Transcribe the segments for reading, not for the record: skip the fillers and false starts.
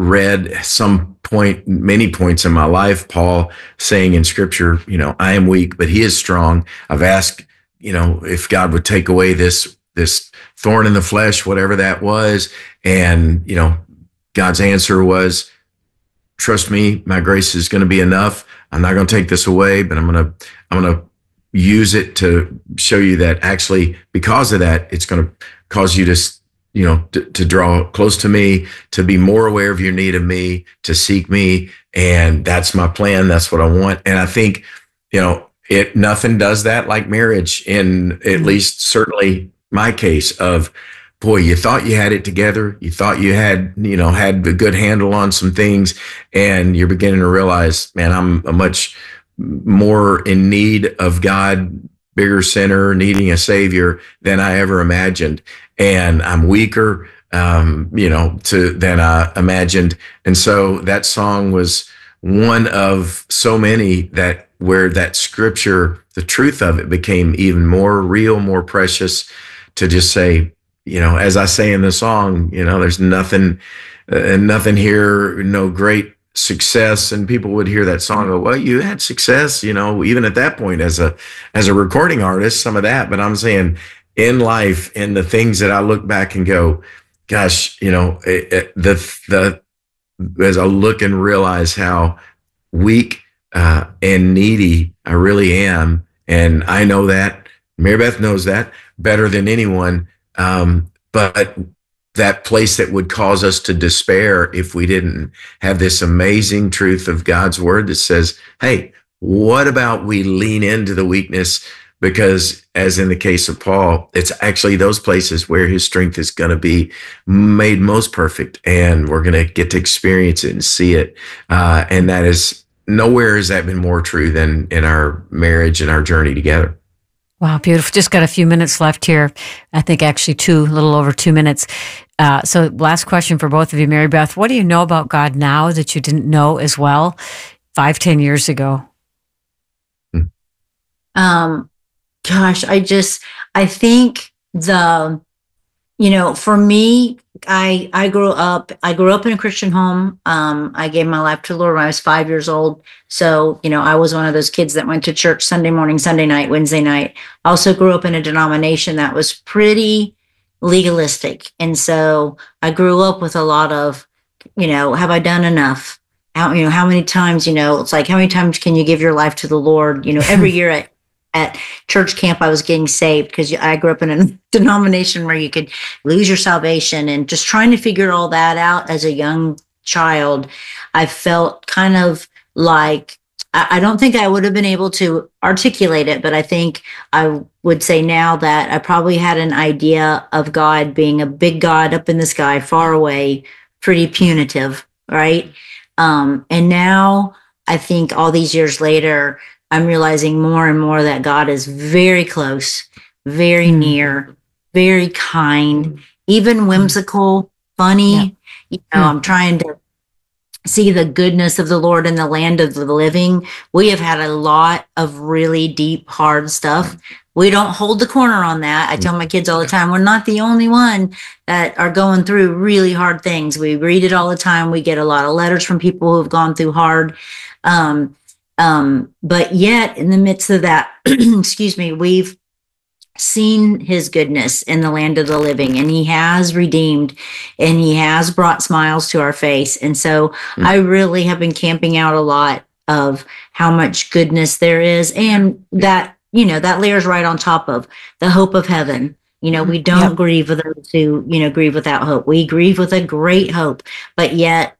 read some point, many points in my life, Paul saying in scripture, I am weak, but he is strong. I've asked, if God would take away this thorn in the flesh, whatever that was. And, God's answer was, trust me, my grace is going to be enough. I'm not going to take this away, but I'm going to use it to show you that actually, because of that, it's going to cause you to draw close to me, to be more aware of your need of me, to seek me. And that's my plan. That's what I want. And I think, nothing does that like marriage, in at least certainly my case of, boy, you thought you had it together. You thought you had a good handle on some things, and you're beginning to realize, man, I'm a much more in need of God, bigger sinner, needing a savior than I ever imagined. And I'm weaker, than I imagined. And so that song was one of so many where that scripture, the truth of it became even more real, more precious, to just say, as I say in the song, there's nothing here, no great success. And people would hear that song and go, well, you had success, even at that point as a recording artist, some of that. But I'm saying in life, in the things that I look back and go, gosh, as I look and realize how weak and needy I really am. And I know that, Mary Beth knows that better than anyone. But that place that would cause us to despair if we didn't have this amazing truth of God's word that says, hey, what about we lean into the weakness? Because as in the case of Paul, it's actually those places where his strength is going to be made most perfect, and we're going to get to experience it and see it. And that is, nowhere has that been more true than in our marriage and our journey together. Wow, beautiful. Just got a few minutes left here. I think actually a little over 2 minutes. So last question for both of you, Mary Beth. What do you know about God now that you didn't know as well 5-10 years ago? Gosh, I think for me, I grew up in a Christian home. I gave my life to the Lord when I was 5 years old. So, I was one of those kids that went to church Sunday morning, Sunday night, Wednesday night. I also grew up in a denomination that was pretty legalistic. And so I grew up with a lot of, have I done enough? How many times, it's like, how many times can you give your life to the Lord? Every year at church camp, I was getting saved because I grew up in a denomination where you could lose your salvation, and just trying to figure all that out as a young child. I felt kind of like, I don't think I would have been able to articulate it, but I think I would say now that I probably had an idea of God being a big God up in the sky, far away, pretty punitive, right? And now I think all these years later, I'm realizing more and more that God is very close, very near, very kind, even whimsical, funny. I'm trying to see the goodness of the Lord in the land of the living. We have had a lot of really deep, hard stuff. We don't hold the corner on that. I tell my kids all the time, we're not the only one that are going through really hard things. We read it all the time. We get a lot of letters from people who have gone through hard. But yet in the midst of that, excuse me, we've seen his goodness in the land of the living, and he has redeemed, and he has brought smiles to our face. And so I really have been camping out a lot of how much goodness there is, and that, that layers right on top of the hope of heaven. We don't grieve with those who, grieve without hope. We grieve with a great hope, but yet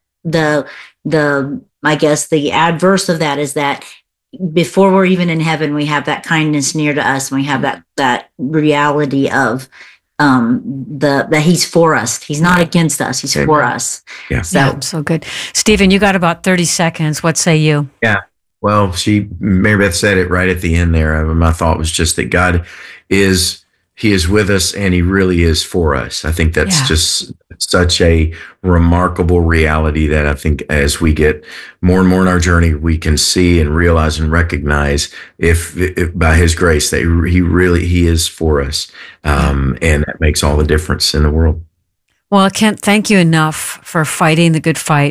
I guess the adverse of that is that before we're even in heaven, we have that kindness near to us, and we have that reality of that he's for us. He's not against us. He's for us. Yeah. So good. Stephen, you got about 30 seconds. What say you? Yeah. Well, Mary Beth said it right at the end there. My thought was just that God he is with us, and he really is for us. I think that's just such a remarkable reality that I think as we get more and more in our journey, we can see and realize and recognize if by his grace that he is for us. And that makes all the difference in the world. Well, I can't thank you enough for fighting the good fight